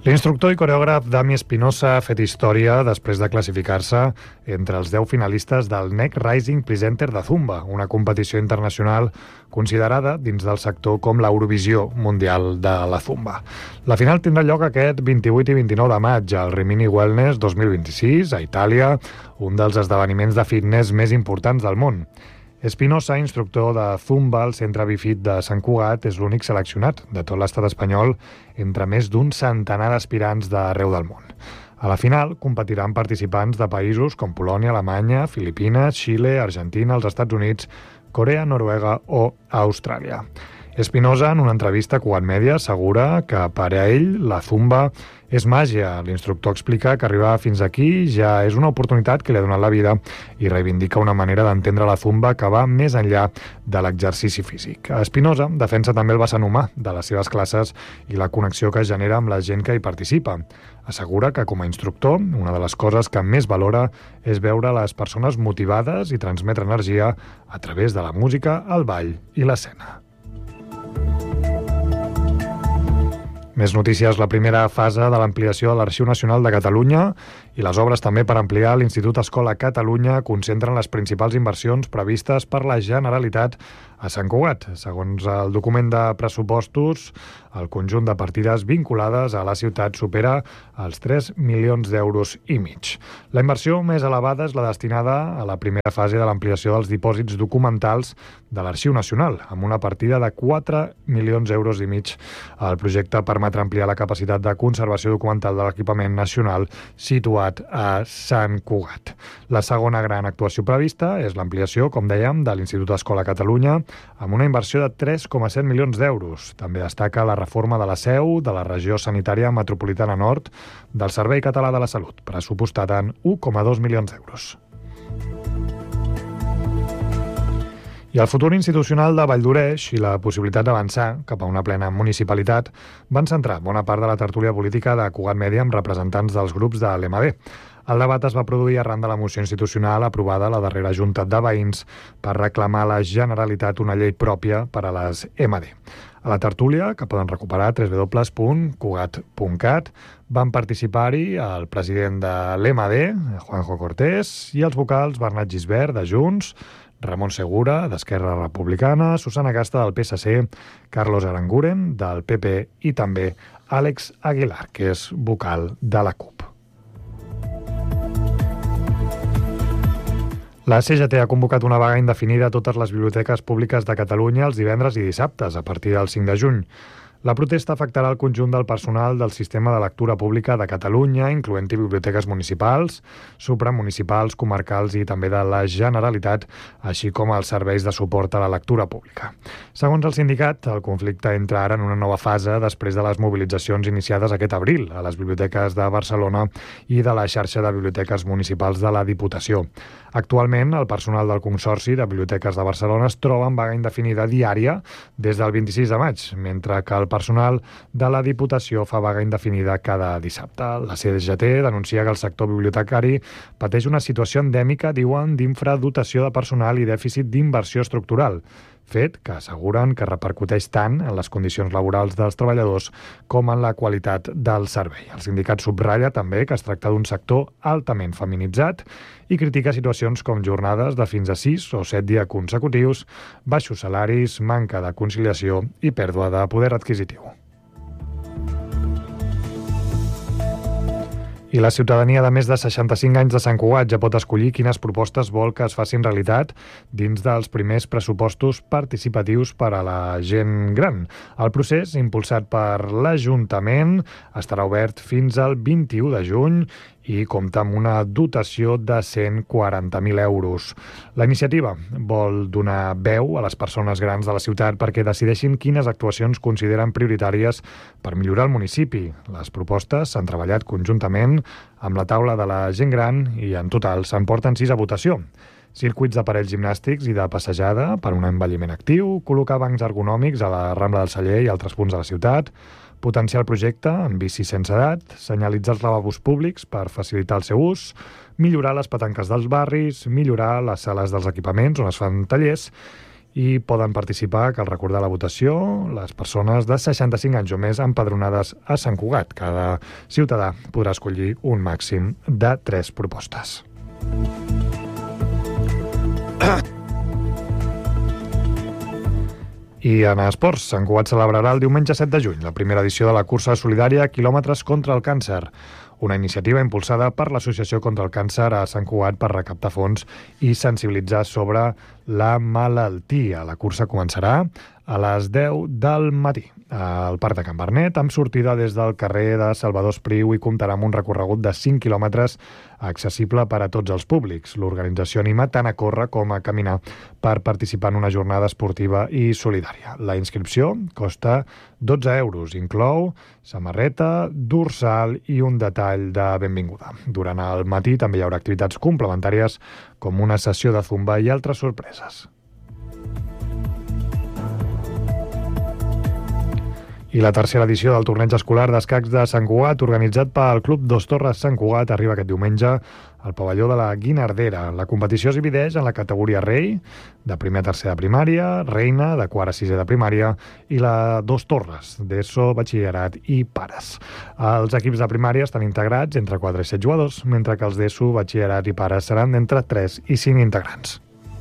L'instructor i coreògraf Dami Espinosa ha fet història després de classificar-se entre els 10 finalistes del Next Rising Presenter de Zumba, una competició internacional considerada dins del sector com l'Eurovisió Mundial de la Zumba. La final tindrà lloc aquest 28 i 29 de maig al Rimini Wellness 2026 a Itàlia, un dels esdeveniments de fitness més importants del món. Espinosa, instructor de Zumba al Centre Bifit de Sant Cugat, és l'únic seleccionat de tot l'estat espanyol entre més d'un centenar d'aspirants d'arreu del món. A la final competiran participants de països com Polònia, Alemanya, Filipines, Xile, Argentina, els Estats Units, Corea, Noruega o Austràlia. Espinosa, en una entrevista a Cugat Mèdia, assegura que per a ell la Zumba és màgia. L'instructor explica que arribar fins aquí ja és una oportunitat que li ha donat la vida i reivindica una manera d'entendre la Zumba que va més enllà de l'exercici físic. Espinosa defensa també el vessant humà de les seves classes i la connexió que genera amb la gent que hi participa. Assegura que com a instructor, una de les coses que més valora és veure les persones motivades i transmetre energia a través de la música, el ball i l'escena. Més notícies. La primera fase de l'ampliació de l'Arxiu Nacional de Catalunya i les obres també per ampliar l'Institut Escola Catalunya concentren les principals inversions previstes per la Generalitat a Sant Cugat. Segons el document de pressupostos, el conjunt de partides vinculades a la ciutat supera els 3 milions d'euros i mig. La inversió més elevada és la destinada a la primera fase de l'ampliació dels dipòsits documentals de l'Arxiu Nacional, amb una partida de 4 milions d'euros i mig. El projecte permetrà ampliar la capacitat de conservació documental de l'equipament nacional situat a Sant Cugat. La segona gran actuació prevista és l'ampliació, com dèiem, de l'Institut Escola Catalunya, amb una inversió de 3,7 milions d'euros. També destaca la reforma de la seu de la regió sanitària metropolitana nord del Servei Català de la Salut, pressupostat en 1,2 milions d'euros. I el futur institucional de Valldoreix i la possibilitat d'avançar cap a una plena municipalitat van centrar bona part de la tertúlia política de Cugat Mèdia amb representants dels grups de l'EMD. El debat es va produir arran de la moció institucional aprovada a la darrera Junta de Veïns per reclamar a la Generalitat una llei pròpia per a les EMD. A la tertúlia, que poden recuperar a www.cugat.cat, van participar-hi el president de l'EMD, Juanjo Cortés, i els vocals Bernat Gisbert, de Junts, Ramon Segura, d'Esquerra Republicana, Susana Casta, del PSC, Carlos Aranguren, del PP, i també Àlex Aguilar, que és vocal de la CUP. La CGT ha convocat una vaga indefinida a totes les biblioteques públiques de Catalunya els divendres i dissabtes, a partir del 5 de juny. La protesta afectarà el conjunt del personal del sistema de lectura pública de Catalunya, incloent-hi biblioteques municipals, supramunicipals, comarcals i també de la Generalitat, així com els serveis de suport a la lectura pública. Segons el sindicat, el conflicte entra ara en una nova fase després de les mobilitzacions iniciades aquest abril a les biblioteques de Barcelona i de la xarxa de biblioteques municipals de la Diputació. Actualment, el personal del Consorci de Biblioteques de Barcelona es troba en vaga indefinida diària des del 26 de maig, mentre que el personal de la Diputació fa vaga indefinida cada dissabte. La CGT denuncia que el sector bibliotecari pateix una situació endèmica, diuen, d'infradotació de personal i dèficit d'inversió estructural, fet que asseguren que repercuteix tant en les condicions laborals dels treballadors com en la qualitat del servei. El sindicat subratlla també que es tracta d'un sector altament feminitzat i critica situacions com jornades de fins a 6 o 7 dies consecutius, baixos salaris, manca de conciliació i pèrdua de poder adquisitiu. I la ciutadania de més de 65 anys de Sant Cugat ja pot escollir quines propostes vol que es facin realitat dins dels primers pressupostos participatius per a la gent gran. El procés, impulsat per l'Ajuntament, estarà obert fins al 21 de juny i compta amb una dotació de 140.000 euros. La iniciativa vol donar veu a les persones grans de la ciutat perquè decideixin quines actuacions consideren prioritàries per millorar el municipi. Les propostes s'han treballat conjuntament amb la taula de la gent gran i en total se'n porten 6 a votació. Circuits d'aparells gimnàstics i de passejada per un envelliment actiu, col·locar bancs ergonòmics a la Rambla del Celler i altres punts de la ciutat, potenciar el projecte en bicis sense edat, senyalitzar els lavabos públics per facilitar el seu ús, millorar les petanques dels barris, millorar les sales dels equipaments on es fan tallers i poden participar, cal recordar la votació, les persones de 65 anys o més empadronades a Sant Cugat. Cada ciutadà podrà escollir un màxim de 3 propostes. I en esports, Sant Cugat celebrarà el diumenge 7 de juny la primera edició de la cursa solidària Quilòmetres contra el càncer, una iniciativa impulsada per l'Associació contra el Càncer a Sant Cugat per recaptar fons i sensibilitzar sobre la malaltia. La cursa començarà a les 10 del matí al Parc de Can Bernet, amb sortida des del carrer de Salvador Espriu, i comptarà amb un recorregut de 5 quilòmetres accessible per a tots els públics. L'organització anima tant a córrer com a caminar per participar en una jornada esportiva i solidària. La inscripció costa 12 euros, inclou samarreta, dorsal i un detall de benvinguda. Durant el matí també hi haurà activitats complementàries com una sessió de zumba i altres sorpreses. I la tercera edició del torneig escolar d'escacs de Sant Cugat, organitzat pel Club Dos Torres Sant Cugat, arriba aquest diumenge al pavelló de la Guinardera. La competició es divideix en la categoria rei, de primer a tercer de primària, reina, de quart a sisè de primària, i la Dos Torres, d'ESO, batxillerat i pares. Els equips de primària estan integrats entre 4 i 7 jugadors, mentre que els d'ESO, batxillerat i pares seran d'entre 3 i 5 integrants.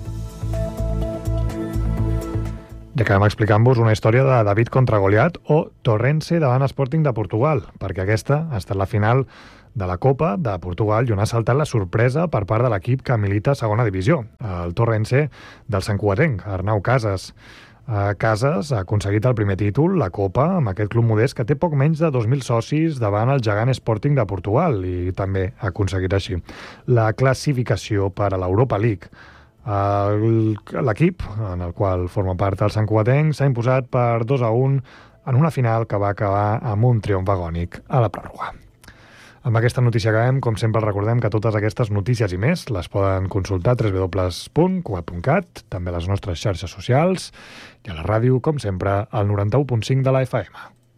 I acabem explicant-vos una història de David contra Goliat o Torrense davant Sporting de Portugal, perquè aquesta ha estat la final de la Copa de Portugal i on ha saltat la sorpresa per part de l'equip que milita a segona divisió, el Torrense del santcugatenc, Arnau Casas. Casas ha aconseguit el primer títol, la Copa, amb aquest club modest que té poc menys de 2.000 socis davant el gegant Sporting de Portugal, i també ha aconseguit així la classificació per a l'Europa League. L'equip, en el qual forma part el santcugatenc, s'ha imposat per 2-1 en una final que va acabar amb un triomf agònic a la pròrroga. Amb aquesta notícia acabem. Com sempre, recordem que totes aquestes notícies i més les poden consultar a www.cugat.cat, també a les nostres xarxes socials i a la ràdio, com sempre, al 91.5 de la FM.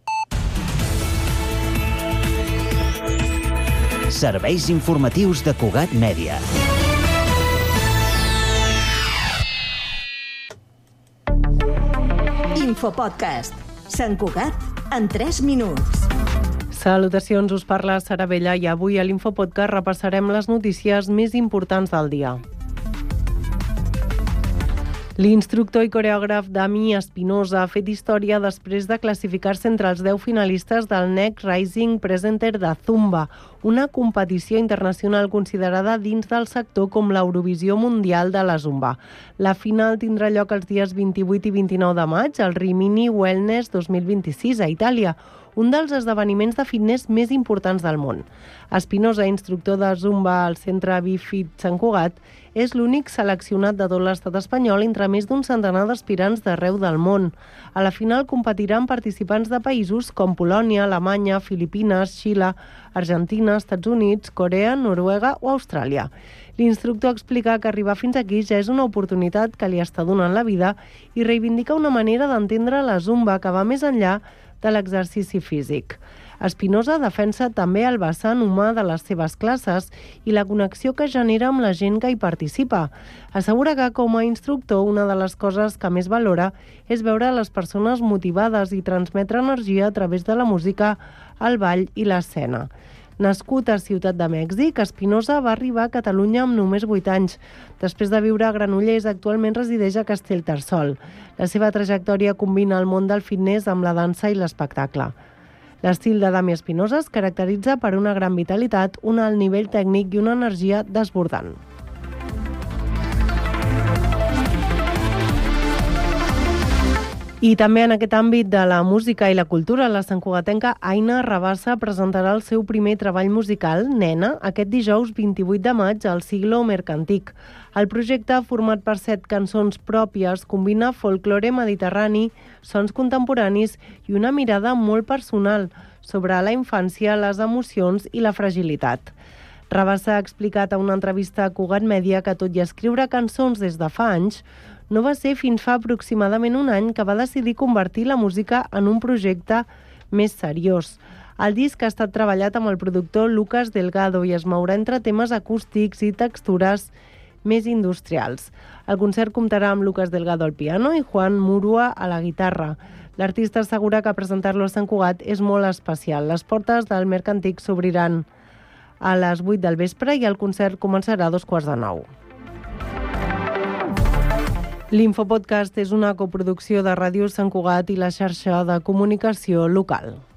Serveis informatius de Cugat Mèdia. Infopodcast. Sant Cugat en 3 minuts. Salutacions, us parla Sara Vella i avui a l'Infopodcast repassarem les notícies més importants del dia. L'instructor i coreògraf Dami Espinosa ha fet història després de classificar-se entre els 10 finalistes del Neck Rising Presenter de Zumba, una competició internacional considerada dins del sector com l'Eurovisió Mundial de la Zumba. La final tindrà lloc els dies 28 i 29 de maig al Rimini Wellness 2026 a Itàlia, un dels esdeveniments de fitness més importants del món. Espinosa, instructor de Zumba al Centre Bifit Sant Cugat, és l'únic seleccionat de tot l'estat espanyol entre més d'un centenar d'aspirants d'arreu del món. A la final competiran participants de països com Polònia, Alemanya, Filipines, Xile, Argentina, Estats Units, Corea, Noruega o Austràlia. L'instructor explica que arribar fins aquí ja és una oportunitat que li està donant la vida i reivindica una manera d'entendre la Zumba que va més enllà de l'exercici físic. Espinosa defensa també el vessant humà de les seves classes i la connexió que genera amb la gent que hi participa. Assegura que, com a instructor, una de les coses que més valora és veure les persones motivades i transmetre energia a través de la música, el ball i l'escena. Nascut a Ciutat de Mèxic, Espinosa va arribar a Catalunya amb només 8 anys. Després de viure a Granollers, actualment resideix a Castellterçol. La seva trajectòria combina el món del fitness amb la dansa i l'espectacle. L'estil de Dami Espinosa es caracteritza per una gran vitalitat, un alt nivell tècnic i una energia desbordant. I també en aquest àmbit de la música i la cultura, la santcugatenca Aina Rabassa presentarà el seu primer treball musical, Nena, aquest dijous 28 de maig al Siglo Mercantic. El projecte, format per 7 cançons pròpies, combina folklore mediterrani, sons contemporanis i una mirada molt personal sobre la infància, les emocions i la fragilitat. Rabassa ha explicat a una entrevista a Cugat Mèdia que, tot i escriure cançons des de fa anys, no va ser fins fa aproximadament un any que va decidir convertir la música en un projecte més seriós. El disc ha estat treballat amb el productor Lucas Delgado i es mourà entre temes acústics i textures més industrials. El concert comptarà amb Lucas Delgado al piano i Juan Murua a la guitarra. L'artista assegura que presentar-lo a Sant Cugat és molt especial. Les portes del Mercantic s'obriran a les 8 del vespre i el concert començarà a 8:45. L'Infopodcast és una coproducció de Ràdio Sant Cugat i la xarxa de comunicació local.